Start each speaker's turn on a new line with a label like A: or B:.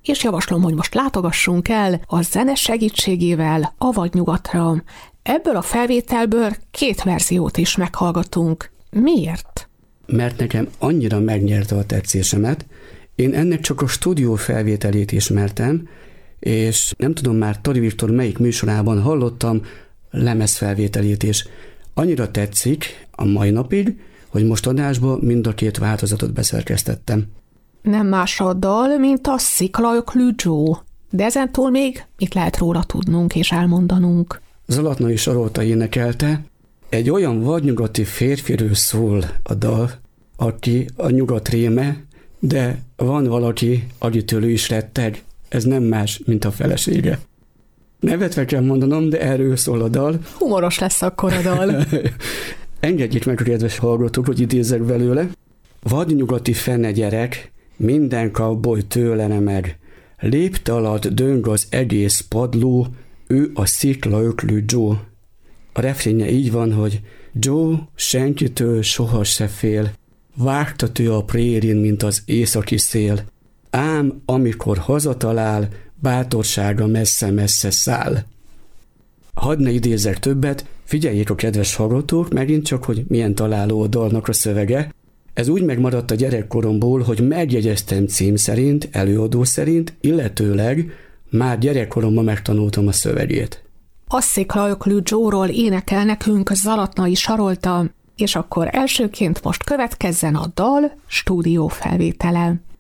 A: és javaslom, hogy most látogassunk el a zene segítségével a Vadnyugatra. Ebből a felvételből 2 verziót is meghallgatunk. Miért?
B: Mert nekem annyira megnyerte a tetszésemet, én ennek csak a stúdió felvételét ismertem, és nem tudom már Todi Viktor melyik műsorában hallottam lemezfelvételét is. Annyira tetszik a mai napig, hogy most adásba mind a 2 változatot beszerkesztettem.
A: Nem más a dal, mint a Sziklaöklű Joe. De ezentúl még mit lehet róla tudnunk és elmondanunk?
B: Zalatnai Sarolta énekelte, egy olyan vadnyugati férfiről szól a dal, aki a nyugat réme, de van valaki, akitől ő is retteg, ez nem más, mint a felesége. Nevetve kell mondanom, de erről szól a dal.
A: Humoros lesz akkor a dal.
B: Engedjék meg a kedves hallgatók, hogy idézzek belőle. Vadnyugati fene gyerek, minden cowboy tőle meg. Lépte alatt döng az egész padló, ő a Sziklaöklű Joe. A refrénje így van, hogy Joe senkitől soha se fél, vágtat ő a prérin, mint az északi szél. Ám amikor hazatalál, bátorsága messze-messze száll. Hadd ne idézzek többet, figyeljék a kedves hallgatók megint csak, hogy milyen találó a dalnak a szövege. Ez úgy megmaradt a gyerekkoromból, hogy megjegyeztem cím szerint, előadó szerint, illetőleg már gyerekkoromban megtanultam a szövegét.
A: A Sziklaöklű Joe-ról énekel nekünk Zalatnai Sarolta, és akkor elsőként most következzen a dal stúdió felvétele.